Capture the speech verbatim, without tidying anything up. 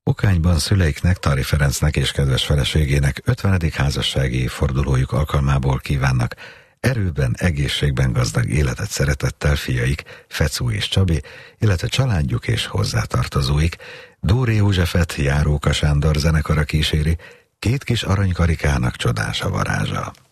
Okányban szüleiknek, Tari Ferencnek és kedves feleségének ötvenedik házassági évfordulójuk alkalmából kívánnak erőben, egészségben gazdag életet szeretettel fiaik, Fecú és Csabi, illetve családjuk és hozzátartozóik. Dóri Józsefet Járóka Sándor zenekara kíséri, Két kis aranykarikának csodás a varázsa.